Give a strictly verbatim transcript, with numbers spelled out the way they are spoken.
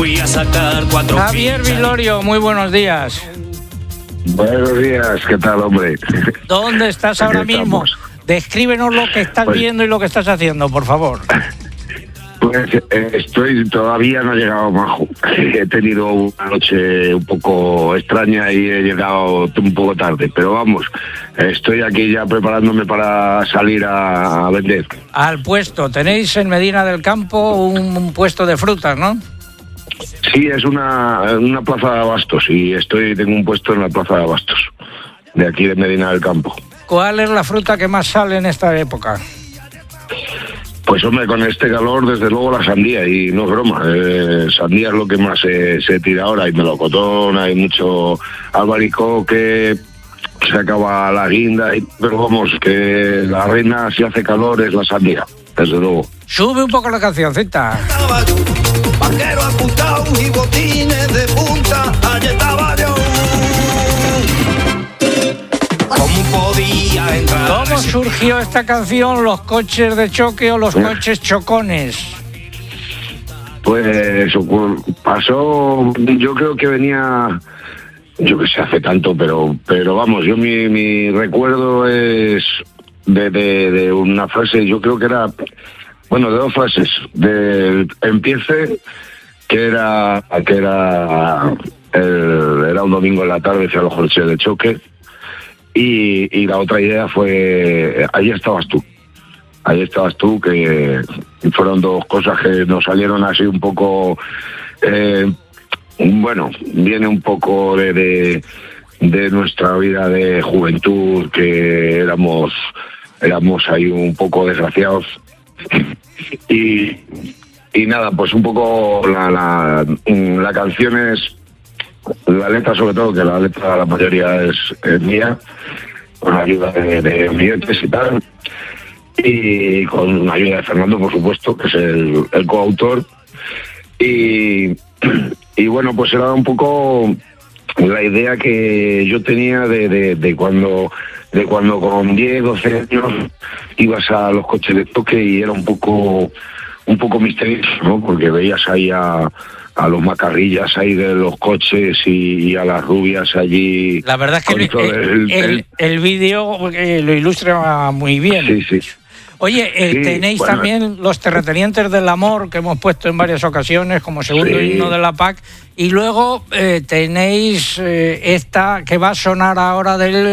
fui a sacar cuatro. Javier Vilorio, muy buenos días. Buenos días, ¿qué tal, hombre? ¿Dónde estás ahora Aquí mismo? estamos. Descríbenos lo que estás Pues- viendo y lo que estás haciendo, por favor. Pues eh, estoy, todavía no he llegado Majo. He tenido una noche un poco extraña y he llegado un poco tarde, pero vamos, estoy aquí ya preparándome para salir a, a vender. Al puesto, tenéis en Medina del Campo un, un puesto de frutas, ¿no? Sí, es una, una plaza de abastos y estoy tengo un puesto en la plaza de abastos, de aquí de Medina del Campo. ¿Cuál es la fruta que más sale en esta época? Pues hombre, con este calor, desde luego la sandía, y no es broma, eh, sandía es lo que más se, se tira ahora, hay melocotón, hay mucho albaricoque, se acaba la guinda, y, pero vamos, que la reina si hace calor es la sandía, desde luego. Sube un poco la cancioncita. Estaba yo, vaquero apuntado y botines de punta, allí estaba yo. ¿Cómo podía entrar? ¿Cómo surgió esta canción, los coches de choque o los coches chocones? Pues ocur- pasó, yo creo que venía, yo que sé, hace tanto, pero pero vamos, yo mi, mi recuerdo es de, de, de una frase, yo creo que era, bueno, de dos frases, del empiece, que era, que era, el- era un domingo en la tarde hacia los coches de choque, y, y la otra idea fue, ahí estabas tú. Ahí estabas tú, que fueron dos cosas que nos salieron así un poco, eh, bueno, viene un poco de, de, de nuestra vida de juventud, que éramos, éramos ahí un poco desgraciados. Y, y nada, pues un poco la, la, la canción es, la letra sobre todo, que la letra la mayoría es, es mía, con la ayuda de, de oyentes y tal. Y con la ayuda de Fernando, por supuesto, que es el, el coautor. Y, y bueno, pues era un poco la idea que yo tenía de, de, de cuando de cuando con diez, doce años ibas a los coches de toque y era un poco un poco misterioso, ¿no? Porque veías ahí a, a los macarrillas ahí de los coches y, y a las rubias allí. La verdad es que con el, todo el, el- el- el vídeo eh, lo ilustra muy bien. Sí, sí. Oye, eh, Sí, tenéis bueno. también los terratenientes del amor que hemos puesto en varias ocasiones como segundo Sí. himno de la P A C, y luego eh, tenéis eh, esta que va a sonar ahora del